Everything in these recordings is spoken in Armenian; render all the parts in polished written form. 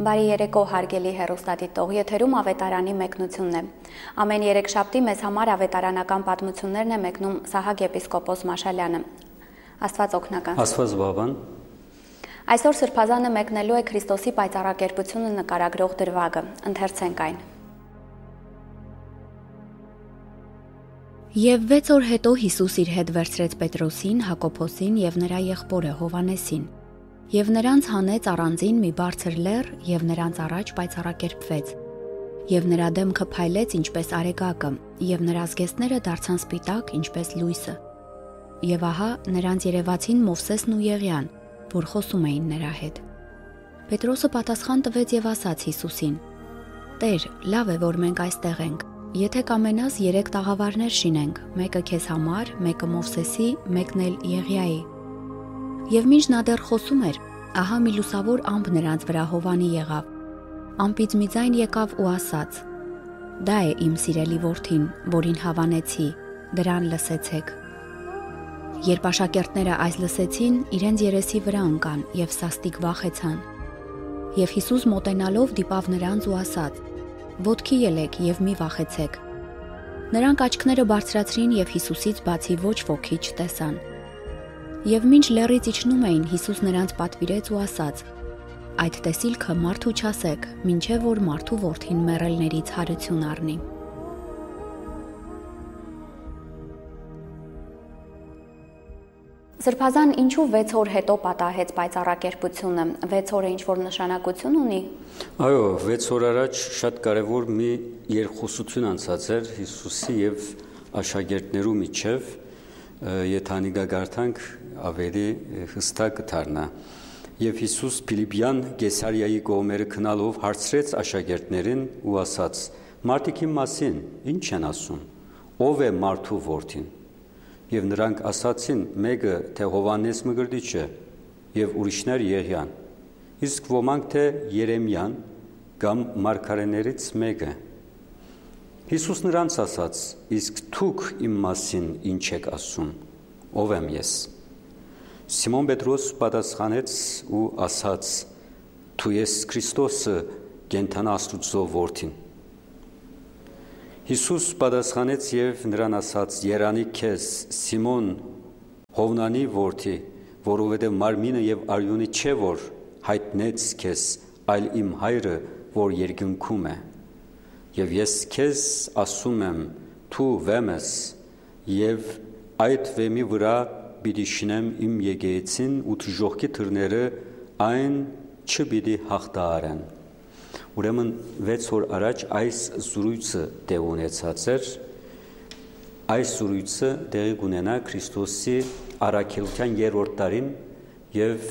Բարի երեկո հարգելի հեռուստադիտող, եթերում ավետարանի մեկնությունն է։ Ամեն երեքշաբթի մեզ համար ավետարանական պատմություններն է մեկնում Սահակ եպիսկոպոս Մաշալյանը։ Աստված օգնական։ Աստված բավան։ Այսօր Սրբազանը մեկնելու է Քրիստոսի պայծառակերպությունը նկարագրող դրվագը։ Ընթերցենք այն։ Եվ 6 օր հետո Հիսուս իր հետ վերցրեց Պետրոսին, Հակոբոսին և նրա եղբորը Հովհաննեսին։ Եվ նրանց հանեց առանձին մի բարձր լեռ և նրանց առաջ պայծառակերպվեց։ Եվ նրա դեմքը փայլեց ինչպես արեգակը, և նրա զգեստները դարձան սպիտակ ինչպես լույսը։ Եվ ահա նրանց երևացին Մովսեսն ու Եղիան, որ խոսում էին նրա հետ։ Պետրոսը պատասխան տվեց և ասաց Հիսուսին. «Տեր, լավ է, որ մենք այստեղ ենք։ Եթե կամենաս 3 տաղավարներ շինենք, մեկը քեզ համար, մեկը Մովսեսի, մեկն էլ Եղիայի»։ Եվ մինչ նա դեռ խոսում էր, ահա մի լուսավոր ամպ նրանց վրա հովանի եղավ։ Ամպից մի ձայն եկավ ու ասաց. «Դա է իմ սիրելի որդին, որին հավանեցի, դրան լսեցեք»։ Երբ աշակերտները այս լսեցին, իրենց երեսի վրա ընկան և սաստիկ վախեցան։ Եվ Հիսուս մոտենալով դիպավ նրանց ու ասաց. «Ոտքի ելեք և մի վախեցեք»։ Նրանք աչքները բարձրացրին և Հիսուսից բացի ոչ ոքի չտեսան։ Եվ մինչ լեռից իջնում էին, Հիսուս նրանց պատվիրեց ու ասաց. «Այդ տեսիլքը մարդու չասեք, մինչև որ մարդու որդին մեռելներից հարություն առնի»։ Սրբազան ինչու 6 օր հետո պատահեց պայծառակերպությունը, 6 օրը ինչ-որ նշանակություն ունի։ Այո, 6 օր առաջ շատ կարևոր մի երկխոսություն անցած էր Հիսուսի և աշակերտներու միջև, եթե գագարթանք ավելի հստակ կդառնա։ Եվ Հիսուս Փիլիպյան Կեսարիայի կողմերը քնալով հարցրեց աշակերտներին ու ասաց. «Մարդիկ իմ մասին ինչ են ասում, ով է մարդու որդին»։ Եվ նրանք ասացին, մեկը թե Հովհաննես Մկրտիչը և ուրիշներ Եղիան, իսկ ոմանք թե Երեմիան կամ մարգարեներից մեկը։ Հիսուս նրանց ասաց. «Իսկ դուք իմ մասին ինչ եք ասում, ով եմ ես»։ Սիմոն Պետրոս պատասխանեց ու ասաց. «Դու ես Քրիստոսը, կենդան Աստուծո որդին»։ Հիսուս պատասխանեց և նրան ասաց. «Երանի քեզ, Սիմոն, Հովնանի որդի, որովհետև մարմինը և արյունը չէ, որ հայտնեց քեզ, այլ իմ Հայրը, որ երկնքում է։ Եվ ես քեզ ասում եմ, դու վեմ ես, և այդ վեմի վրա պիտի շինեմ իմ եկեղեցին ու դժոխքի դռները այն չպիտի հաղթահարեն»։ Ուրեմն 6 օր առաջ այս զրույցը տեղ ունեցած էր։ Այս զրույցը տեղի կունենա Քրիստոսի առաքելության 3-րդ տարին և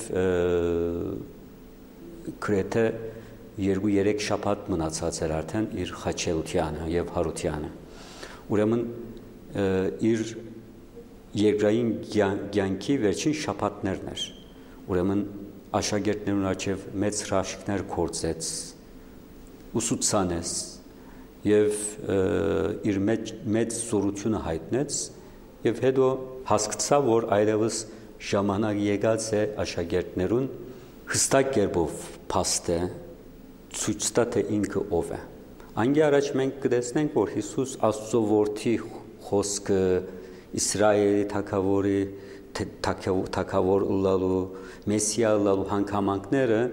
գրեթե 2-3 շաբաթ մնացած էր արդեն իր խաչելությանը և հարությանը։ Ուրեմն իր երկրային կյանքի վերջին շաբաթներն էր։ Ուրեմն աշակերտներուն առջև մեծ հրաշքներ գործեց, ուսուցանեց և իր մեծ զորությունը հայտնեց և հետո հասկացավ, որ այլևս ժամանակ եկած է աշակերտներուն հստակ կերպով փաստե ցույց տա, թե ինքը ով է։ Անգի առաջ մենք կտեսնենք, որ Հիսուս Աստծո որդի խոսքը Իսրայելի թագավոր ըլլալու, Մեսիա ըլլալու հանգամանքները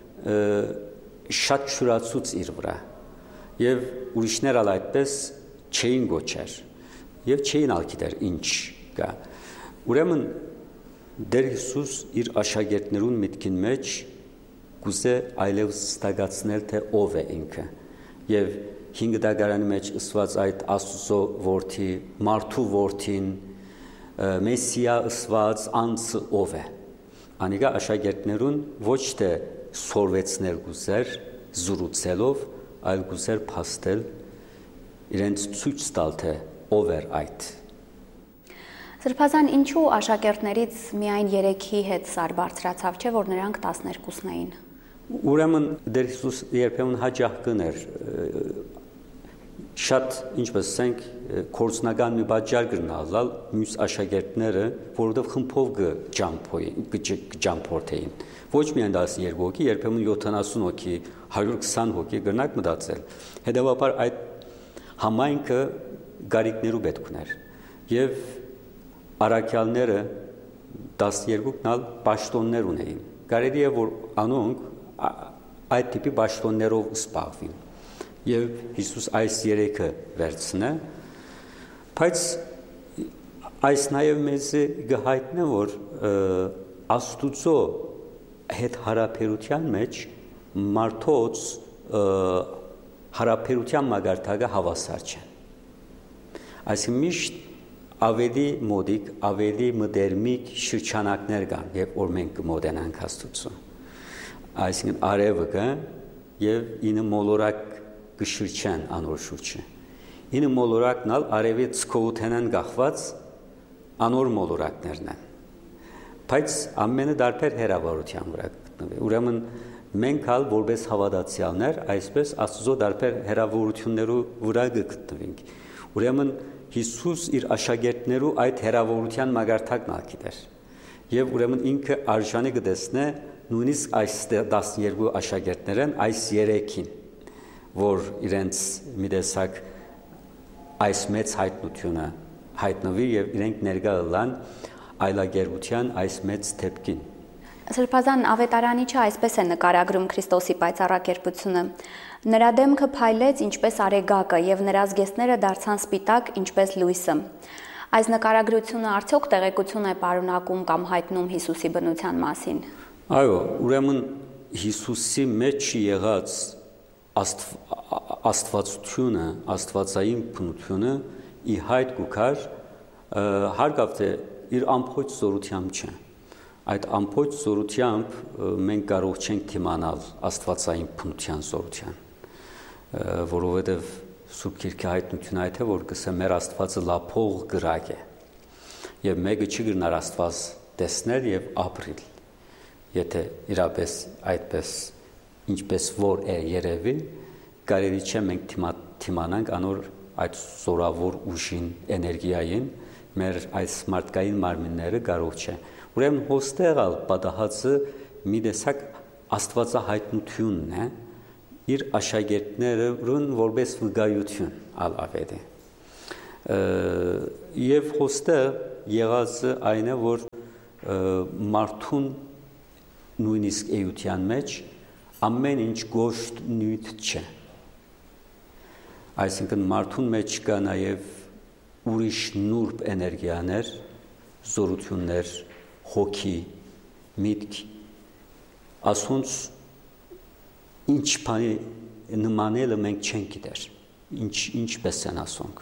շատ շուրացուց իր վրա և ուրիշներ ալ այդպես չէին գոչեր և չէին ալ գիտեր ինչ կա։ Ուրեմն Տեր Հիսուս իր աշակերտներուն միտքին մեջ գուզե այլևս ստագացնել, թե ով է ինքը և 5 դագարանի մեջ ըսված այդ Աստծո որդի, մարդու որդին, Մեսիա ըսված անձը ով է։ Անիկա աշակերտներուն ոչ թե սորվեցնել գուզեր զրուցելով, այլ գուզեր փաստել, իրենց ցույց տալ, թե ով էր այդ։ Սրբազան ինչու աշակերտներից միայն 3-ի հետ սար բարձրացավ, չէ՞ որ նրանք 12-ն էին։ Ուրեմն Տեր Հիսուս երբեմն հաճախ կներ շատ ինչպես ասենք կորցնական մի բաժար կգնալ մյուս աշակերտները, որովհետև խմբով կջամփորդեին։ Ոչ միայն 12 հոգի, երբեմն 70 հոգի, 120 հոգի կգնաք մտածել։ Հետևաբար այդ համայնքը գարիկներու պետք ուներ։ Եվ առաքյալները 12-ն ալ պաշտոններ ունեին։ Կարելի է որ անոնք այդ տիպի պաշտոններով զբաղվին։ Եվ Հիսուս այս երեքը վերցնե, բայց այս նաև մեզ գհայտնե, որ Աստուծո հետ հարաբերության մեջ մարդոց հարաբերության մագարտակը հավասար չեն։ Այսինքն միշտ ավելի մոդիկ, ավելի մդերմիկ շրջանակներ կան, երբ որ մենք կմոտենանք Աստուծո։ Այսինքն արևը կա եւ ինը մոլորակ կշրջան անոր շուրջը։ Ինը մոլորակն ալ արևի ցկոութենան գախված անոր մոլորակներն են։ Բայց ամենը դարբեր հերավարության վրա գտնվի։ Ուրեմն մենք ալ որպես հավատացյալներ այսպես Աստծո դարբեր հերավորություններու վրա գտնվենք։ Ուրեմն Հիսուս իր աշակերտներու այդ հերավորության մագարտակն ալ գիտեր։ Եվ ուրեմն ինքը արժանի կտեսնե նույնիսկ այս 12 աշակերտներն այս երեքին, որ իրենց մի տեսակ այս մեծ հայտնությունը հայտնվի եւ իրենք ներկա ըլլան այլագերության այս մեծ դեպքին։ Սրբազան ավետարանիչը այսպես է նկարագրում Քրիստոսի պայծառակերպությունը. նրա դեմքը փայլեց ինչպես արեգակը եւ նրա զգեստները դարձան սպիտակ ինչպես լույսը։ Այս նկարագրությունը արդյոք տեղեկություն է պարունակում կամ հայտնում Հիսուսի բնության մասին։ Այո, ուրեմն Հիսուսի մեջ եղած աստվածությունը, աստվածային բնությունը ի հայտ գուքար հարգավ թե իր ամփոփ զորությամբ չէ։ Այդ ամփոփ զորությամբ մենք կարող չենք դիմանալ աստվածային բնության զորության, որովհետև Սուրբ Գիրքի հայտնությունը այդ է, որ կսե մեր Աստվածը լափող գրակ է, եւ մեկը չի գնար Աստված տեսնել եւ ապրիլ, եթե իրապես այդպես ինչպես որ է երևի, կարելի չէ մենք դիմանանք անոր այդ զորավոր ուժին, էներգիային, մեր այս մարդկային մարմինները կարող չէ։ Ուրեմն հոստեղալ պատահածը մի տեսակ աստվածահայտնությունն է իր աշակերտներուն որպես վկայություն ալավեդի։ Եվ հոստեղ եղածը այն է, որ մարդուն նույնիսկ էության մեջ ամեն ինչ գոշտ նյութ չէ։ Այսինքն մարդուն մեջ կա նաև ուրիշ նուրբ էներգիաներ, զորություններ, հոգի, միտք, ասոնց ինչ բանի նմանելը մենք չենք գիտեր, ինչպես են ասոնք,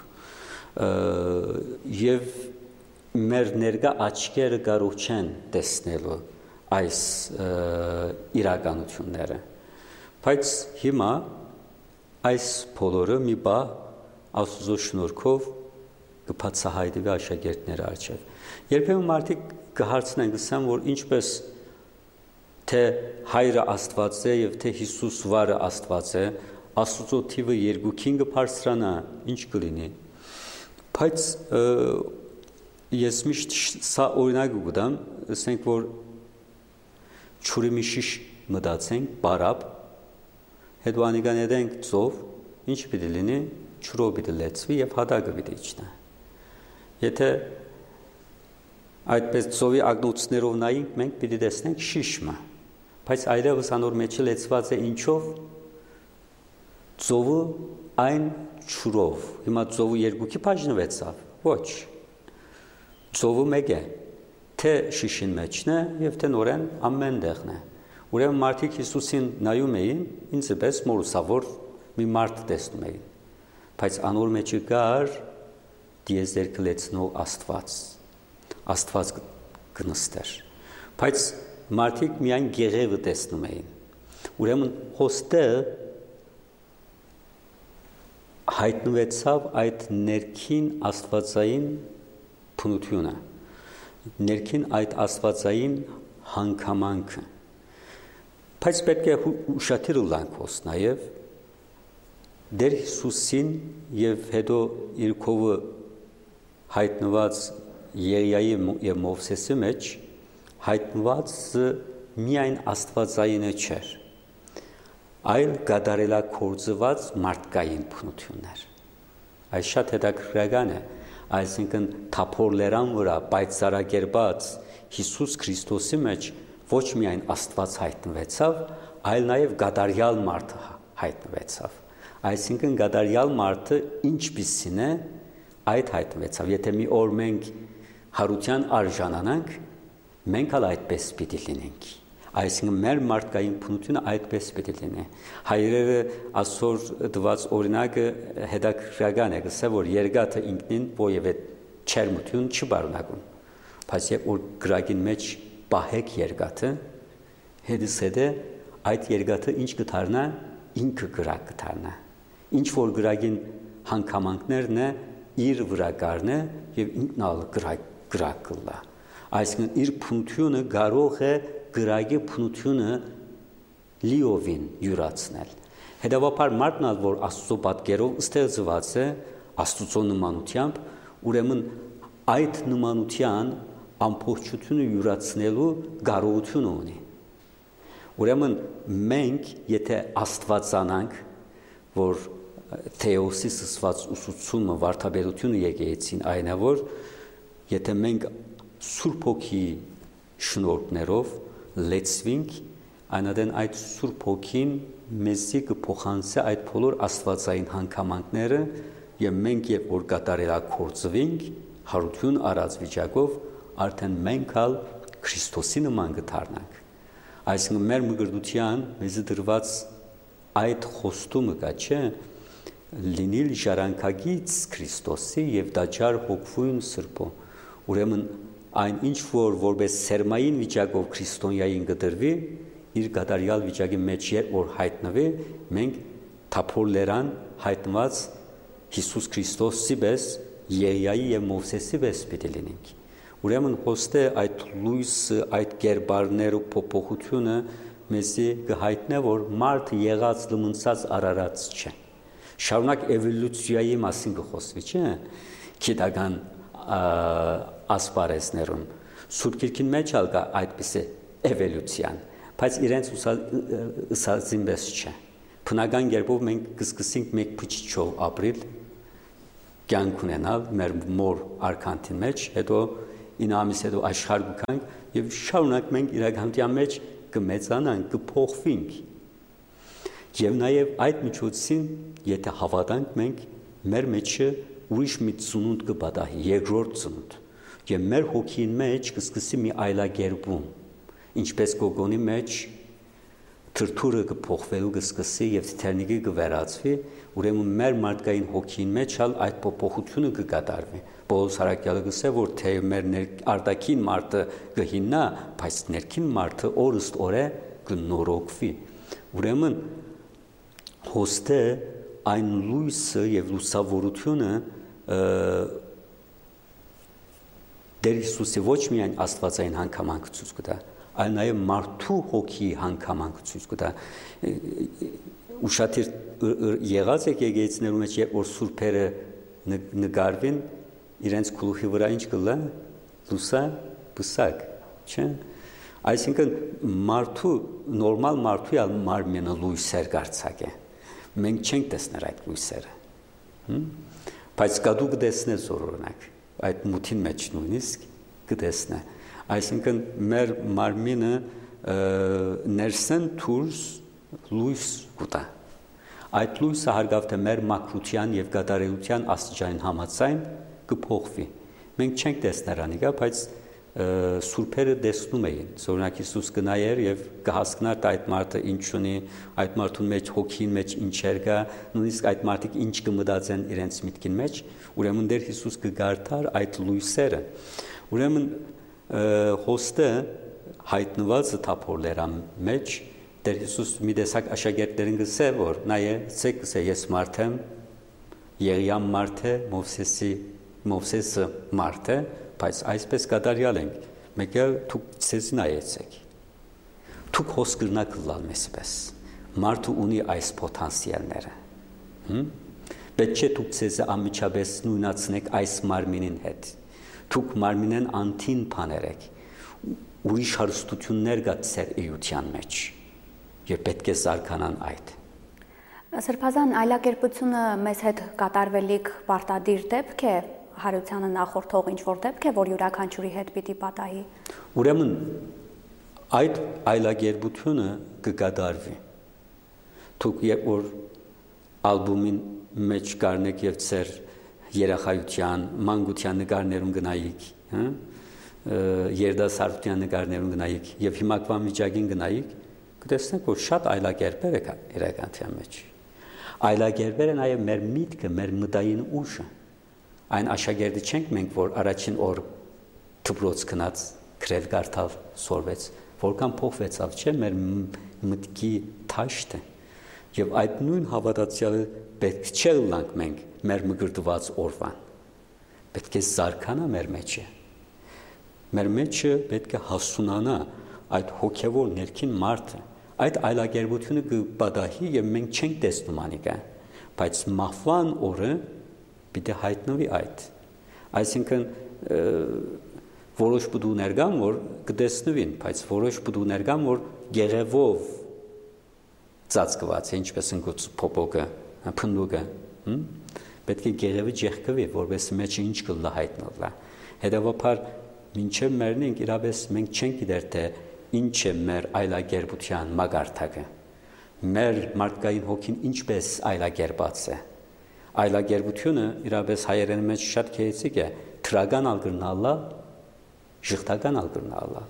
և մեր ներկա աչքերը կարող չեն տեսնելու այս իրականությունները, բայց հիմա այս բոլորը մի բա Աստծո շնորհքով կբացահայտվի աշակերտների առջև։ Երբեմն մարդիկ կհարցնեն, կսեն, որ ինչպես թե հայրը Աստված է եւ թե Հիսուս վարը Աստված է, Աստծո թիվը երկուքին կբարձրանա, ինչ կլինի։ Բայց ես միշտ սա օրինակ կգտամ, ասենք որ ջուրի մի շիշ մտածենք, բարապ, հետո անիկան edենք ծով, ինչ պիտի լինի, ջուրով պիտի լեցվի եւ հատակը պիտի իջնա։ Եթե այդպես ծովի ագնոցներով նայենք, մենք պիտի տեսնենք շիշմը, բայց այլևս անոր մեջը լեցված է ինչով, ծովը այն ջուրով։ Հիմա ծովը երկուքի բաժնվեցավ, ոչ։ Ծովը մեկ է, թե շիշին մեջն է եւ թե նորեն ամեն տեղն է։ Ուրեմն մարդիկ Հիսուսին նայում էին, ինձ պես մորուսավոր մի մարդ տեսնում էին, բայց անոր մեջը կար դիեզերքը լեցնող Աստված կնստեր, բայց մարդիկ միայն գեղևը տեսնում էին։ Ուրեմն հոստեղ հայտնվեցավ այդ ներքին աստվածային բնությունը, ներքին այդ աստվածային հանգամանքը։ Բայց պետք է ուշադիր լինենք նաև, Դեր Հիսուսին եւ հետո իր կողը հայտնված Եղիայի եւ Մովսեսի մեջ հայտնված միայն Աստվածայինը չէր, այլ գադարելակորձված մարդկային բնություններ։ Այս շատ հետաքրքրական է, այսինքն թափորլերան վրա պայծառագերբած Հիսուս Քրիստոսի մեջ ոչ միայն Աստված հայտնվեցավ, այլ նաև գադարյալ մարդը հայտնվեցավ։ Այսինքն գադարյալ մարդը ինչպիսին է, այդ հայտնվեցավ։ Եթե մի օր մենք հարության արժանանանք, մենք ալ այդպես պիտի լինենք։ Այսինքն մեր մարդկային բնությունը այդպես պիտի լինի։ Հայրերը այսօր դված օրինակը հետաքրքրական է, գսե որ երկաթը ինքնին որևէ չերմություն չբարունակում։ Բայց երբ որ գրագին մեջ պահեք երկաթը, հետս հետը այդ երկաթը ինչ կդառնա, ինքը գրակ կդառնա։ Ինչ որ գրագին հանգամանքներն է իր վրա կառնե եւ ինքն ալ գրակ կլա։ Այսինքն իր բնությունը կարող է գրագի բնությունը լիովին յուրացնել։ Հետևաբար մարդն ալ որ Աստծո պատկերով ստեղծված է Աստծո նմանությամբ, ուրեմն այդ նմանության ամբողջությունը յուրացնելու կարողություն ունի։ Ուրեմն մենք եթե Աստվածանանք, որ Թեոսի սսված ուսուցումը վարդապետությունը եկեցին այն է, որ եթե մենք Սուրբ Հոգի շնորհներով լեցվենք, այնադեն այդ Սուրբ Հոգին մեզի կփոխանցի այդ բոլոր աստվածային հանգամանքները եւ մենք երբ որ կատարելակորձվենք հարություն առած վիճակով արդեն մենք ալ Քրիստոսի նման կդառնանք։ Այսինքն մեր մգրդության մեզ դրված այդ խոստումը կա, չէ, լինել ժառանգագից Քրիստոսի եւ դաջար հոգվույն Սրբո։ Ուրեմն այն ինչ որ որպես սերմային վիճակով քրիստոնյային կդրվի, իր գադարյալ վիճակի մեջ երբ որ հայտնվի, մենք թափորլերան հայտնված Հիսուս Քրիստոսի պես Եղիայի եւ Մովսեսի պես պիտի լինենք։ Ուրեմն հոստե այդ լույսը, այդ կերպարները փոփոխությունը մեզի կհայտնե, որ մարդը եղած լմնցած արարած չէ։ Շարունակ էվոլյուցիայի մասին կխոսվի, չէ՞, գիտական ասպարեզներում։ Սուրբ Գիրքին մեջ ալ կա այդպիսի էվոլյուցիան, բայց իրենց ուսածին պես չէ։ Բնական կերպով մենք կսկսենք մեկ փչիչով ապրել, կյանք ունենալ մեր մոր արքանտին մեջ, հետո 9 ամիս հետո աշխարհ գանք եւ շարունակ մենք իրականության մեջ կմեծանանք, կփոխվենք։ Եվ նաև այդ միջոցին, եթե հավատանք մենք, մեր մեջը ուրիշ մի ծնունդ կպատահի, երկրորդ ծնունդ, եւ մեր հոգին մեջ կսկսի մի այլագերբում, ինչպես Գոգոնի մեջ թրթուրը կփոխվելու կսկսի եւ թերնիկը կվերածվի, ուրեմն մեր մարդկային հոգին մեջ ալ այդ փոփոխությունը կկատարվի։ Պողոս Հարակյալը գսե որ թե մեր արտաքին մարդը կհիննա, բայց ներքին մարդը օրըստ օրե կնորոգվի։ Ուրեմն հոստե այն լույսը եւ լուսավորությունը Դեր Հիսուսի ոչ միայն աստվածային հանգամանք ցույց կտա, այլ նաև մարդու հոգի հանգամանք ցույց կտա։ Ուշադիր եղած եք եկեղեցիներում մեջ երբ որ սուրբերը նկարվին, իրենց գլուխի վրա ինչ կլա, լուսա բսակ, չէ՞։ Այսինքն մարդու նորմալ մարդու մարմինը լույսեր գարցակ է։ Մենք չենք տեսներ այդ լույսերը։ Բայց կադու կտեսնես օրինակ այդ մութին մեջ նույնիսկ կտեսնե։ Այսինքն մեր մարմինը ներսեն դուրս լույս կուտա։ Այդ լույսը հարգավ թե մեր մաքրության եւ գադարելության աստիճանին համաձայն կփոխվի։ Մենք չենք տեսներ անիկա, բայց սուրբերը տեսնում էին։ Օրինակ Հիսուս կնայեր եւ կհասկնար թե այդ մարդը ինչ ունի, այդ մարդուն մեջ հոգին մեջ ինչեր կա, նույնիսկ այդ մարդիկ ինչ կմտածեն իրենց միտքին մեջ, ուրեմն դեր Հիսուս կգարթար այդ լույսերը։ Ուրեմն հոստը հայտնված թափորլերան մեջ դեր Հիսուս մի տեսակ աշակերտներին գսե որ նայե ցեք գսե ես մարդ եմ, Եղիան մարդ է, Մովսեսը մարդ է, բայց այսպես կատարյալ ենք, մեկ էլ դուք ցեզ նայեցեք։ Դուք հոս կրնակ լալ մեզ պես։ Մարդը ունի այս պոտենցիալները։ Պետք չէ դուք ձեզ անմիջապես նույնացնեք այս մարմինին հետ։ Դուք մարմինեն անտին բաներ եք։ Ուրիշ հարստություններ կա ձեր էության մեջ։ Եվ պետք է զարգանան այդ։ Սրբազան այլակերպությունը մեզ հետ կատարվելիք պարտադիր դեպք է, հարությանը նախորդող ինչ-որ դեպք է, որ յուրաքանչյուրի հետ պիտի պատահի։ Ուրեմն այդ այլակերպությունը կկատարվի։ Դուք երբ որ ալբոմին մեջ կառնեք եւ ձեր երախայության, մանկության նկարներուն գնայիք, երդասարտության նկարներուն գնայիք եւ հիմակվան վիճակին գնայիք, կտեսնեք, որ շատ այլակերպեր է իրականության մեջ։ Այլակերպերը նաեւ մեր միտքը, մեր մտային ուժը։ Այն աշակերտի չենք մենք, որ առաջին օր դպրոց գնաց, գրել կարդալ սորվեց, որքան փոխվեցավ, չէ՞, մեր մտքի թաշտը։ Եվ այդ նույն հավատացյալը պետք չէ լանք մենք մեր մգրտված օրվան։ Պետք է զարգանա մեր մեջը։ Մեր մեջը պետք է հասունանա այդ հոգևոր ներքին մարդը։ Այդ այլակերպությունը կպատահի եւ մենք չենք տեսնում անիկա, բայց մահվան օրը պիտի հայտնվի այդ։ Այսինքն որոշ բդուներ կան, որ կտեսնվին, բայց որոշ բդուներ կան, որ գեղևով ծածկված է, ինչպես ընկոց փոփոկը, փնդուկը, պետք է գեղևը ջեղկվի, որովհետեւ մեջը ինչ կլա հայտնվի։ Հետևաբար մինչև մեռնենք իրապես մենք չենք գիտեր թե ինչ է մեր այլակերպության մագարտակը։ Մեր մարդկային հոգին ինչպես այլակերպած է։ Այլակերպությունը իրապես հայերեն մեջ շատ քեյցիկ է, թրական ալգրնալա, ժխտական ալգրնալա։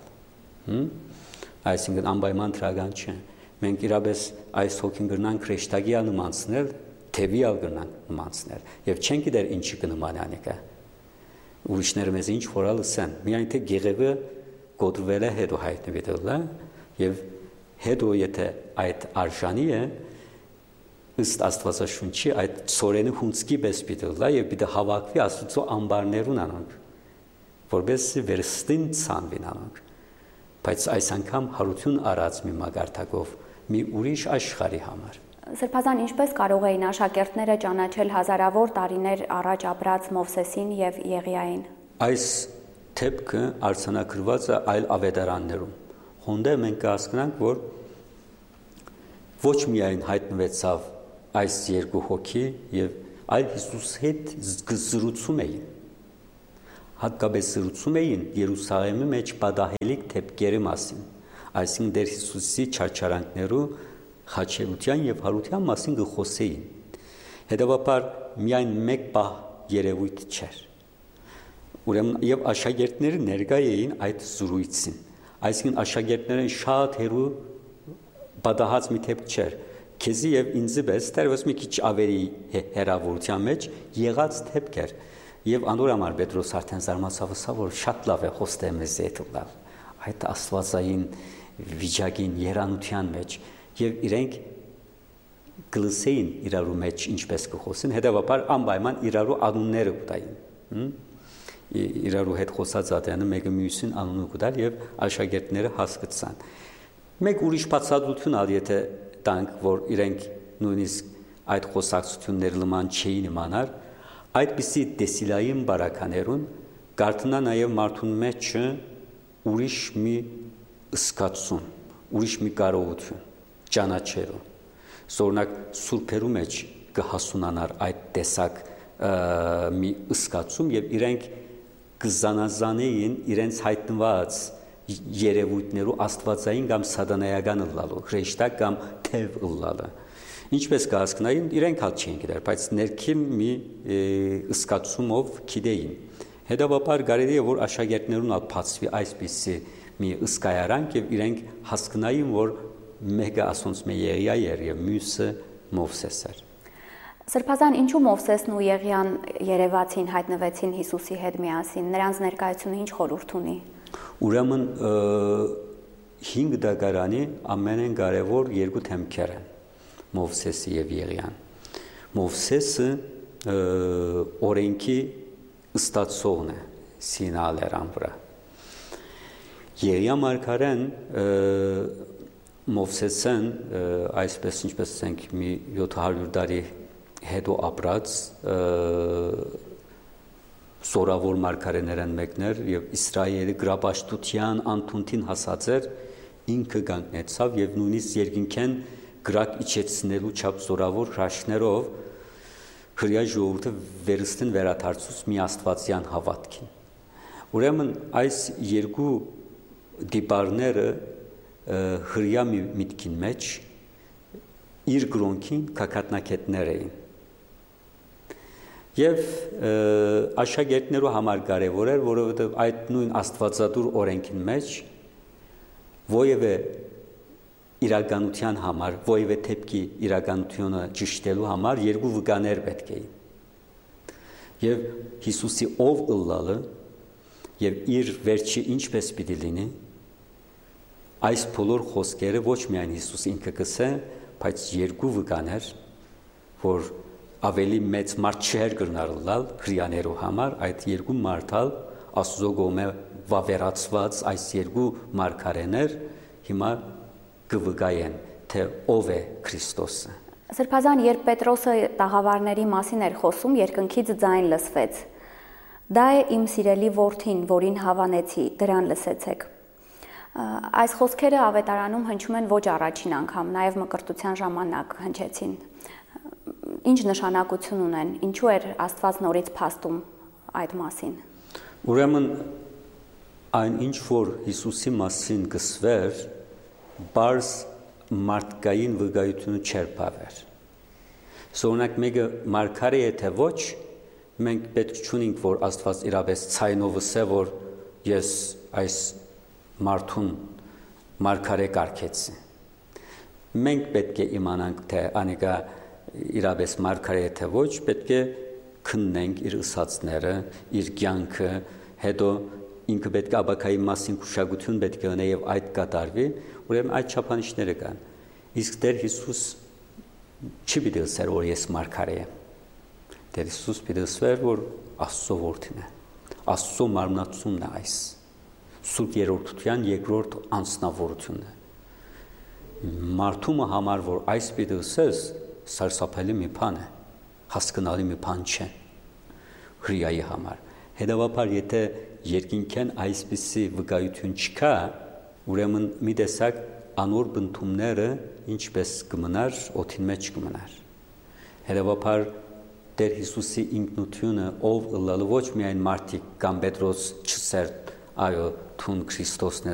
Այսինքն անպայման թրական չէ։ Մենք իրապես այս հոգին գրնանք քրեշտագի անումանցնել, թևի ալգրնանք նմանցնել, եւ չենք գիտեր ինչի կնմանանիկա։ Ուրիշները մեզ ինչ որալ լսեն, միայն թե գեղևը կոտրվել է հետո հայտնվի դելա, եւ հետո եթե այդ արժանի է, ըստ Աստվածաշունչի այդ ծորենը հունցքի պես պիտելա եւ պիտի հավաքվի Աստծո ամբարներուն անոնք, որովհետեւ վերստին ցանվին անոնք, բայց այս անգամ հարություն առած մի մագարտակով, մի ուրիշ աշխարհի համար։ Սրբազան ինչպես կարող էին աշակերտները ճանաչել հազարավոր տարիներ առաջ ապրած Մովսեսին եւ Եղիային։ Այս թեփքը արձանագրված է այլ ավետարաններում։ Հոնդե մենք կհասկանանք, որ ոչ միայն հայտնվեցավ այս երկու հոգի եւ այլ Հիսուս հետ զրուցում էին։ Հատկապես զրուցում էին Երուսաղեմի մեջ պատահելիք թեփքերի մասին, այսինքն դեր Հիսուսի չարչարանքներու խաչելության եւ հարության մասին գխոսեին։ Հետևաբար միայն մեկ պահ երևույթ չէր։ Ուրեմն եւ աշակերտները ներկայ էին այդ զրույցին։ Այսինքն աշակերտները շատ հերու պատահած մի թեփք չէր։ Քեզի եւ ինձի պես դեռևս մի քիչ ավելի հերավորության մեջ եղած թեփք էր։ Եվ անորամար Պետրոս արդեն զարմացավ, որ շատ լավ է խոստել մեզ այդ լավ։ Այդ աստվածային վիճակին երանության մեջ եւ իրենք գլսեին իրարու մեջ ինչպես կխոսեն, հետեւաբար անպայման իրարու անունները կտային։ Իրարու հետ խոսած ատյանը մեկը մյուսին անունը կտալ եւ աշակերտները հասկացան։ Մեկ ուրիշ բացատրություն ալ եթե տանք, որ իրենք նույնիսկ այդ խոսակցությունները լման չէին իմանար, այդպիսի դեսիլային բարականերուն կարդնա նաեւ մարդուն մեջը ուրիշ մի սկացում, ուրիշ մի կարողություն ճանաչելու։ Սորնակ սուրբերու մեջ կհասունանար այդ տեսակ մի սկացում եւ իրենք կզանազանեին իրենց հայտնված երևույթներու աստվածային կամ սատանայական ըլլալու, հրեշտակ կամ թև ըլլալը։ Ինչպես կհասկանային, իրենք հատ չէին գիտեր, բայց ներքին մի սկացումով գիտեին։ Հետևաբար կարելի է որ աշակերտներուն ալ բացվի այսպիսի մի ըսկայարանք եւ իրենք հասկանային, որ մեկը ասոնց մե Եղիա էր եւ մյուսը Մովսես էր։ Սրբազան ինչու Մովսեսն ու Եղիան երևացին, հայտնվեցին Հիսուսի հետ միասին, նրանց ներկայությունը ինչ խորհուրդ ունի։ Ուրեմն 5 դագարանի ամենեն կարևոր երկու թեմքեր են Մովսեսը եւ Եղիան։ Մովսեսը օրենքի ստացողն է Սինալերան վրա։ Եղիա մարգարեն Մովսեսեն այսպես ինչպես ասենք մի 700 տարի հետո ապրած սորավոր մարգարեներն մեկներ եւ Իսրայելի գրապաշտության անտունտին հասած էր ինքը կանգնեցավ եւ նույնիսկ երկինքեն գրակ իջեցնելու չափ սորավոր հրաշքներով հրյա ժողովուրդը վերստին վերադարձուց մի աստվածյան հավատքին ուրեմն այս երկու դիպարները հրյա միտքին մեջ իր գրոնքին կակատնակետներ էին Եվ աշակերտներու համար կարևոր էր, որովհետև այդ նույն աստվածադուր օրենքին մեջ ովևէ իրականության համար, ովևէ թեփքի իրականությունը ճշտելու համար երկու վկաներ պետք էին։ Եվ Հիսուսի ով ըլլալը եւ իր վերջի ինչպես պիտի լինի, այս բոլոր խոսքերը ոչ միայն Հիսուս ինքը կսե, բայց երկու վկաներ, որ ավելի մեծ մարդ չէր գրնալալ հրյաներու համար այդ երկու մարդալ Աստծո կողմէ վավերացված այս երկու մարգարեներ հիմա կվկայեն թե ով է Քրիստոսը Սրբազան երբ Պետրոսը տաղավարների մասին էր խոսում երկնքից ձայն լսվեց Դա է իմ սիրելի որդին որին հավանեցի դրան լսեցեք Այս խոսքերը ավետարանում հնչում են ոչ առաջին անգամ նաև մկրտության ժամանակ հնչեցին Ինչ նշանակություն ունեն, ինչու էր Աստված նորից փաստում այդ մասին։ Ուրեմն այն ինչ որ Հիսուսի մասին գսվեր, բարձ մարդկային վկայությունը չէր բավեր։ Սօնակ մեկը մարգարե է թե ոչ, մենք պետք չունենք որ Աստված իրապես ցայնով ասե որ ես այս մարդուն մարգարե կարգեցի։ Մենք պետք է իմանանք թե անիկա իրապես մարգարե թե ոչ պետք է քննենք իր ըսածները, իր կյանքը, հետո ինքը պետք է աբակայի մասին քուշագություն պետք է ունենա եւ այդ կատարվի, ուրեմն այդ չափանիշները կան։ Իսկ Տեր Հիսուս չի պիտի ասեր որ ես մարգարե եմ։ Տեր Հիսուս պիտի ասեր որ Աստծո որդին է։ Աստծո մարմնացումն է այս։ Սուրբ երրորդության երկրորդ անձնավորությունն է։ Մարդումը համար որ այս պիտի ասես սարսափելի մի բան է, հասկանալի մի բան չէ հրյայի համար։ Հետևաբար, եթե երկինքեն այսպիսի վկայություն չկա, ուրեմն մի տեսակ անոր բնդումները ինչպես կմնար, օդին մեջ կմնար։ Հետևաբար, Տեր Հիսուսի ինքնությունը ով ըլլալը ոչ միայն մարդիկ կամ Պետրոս չսեր, այո, թուն Քրիստոսն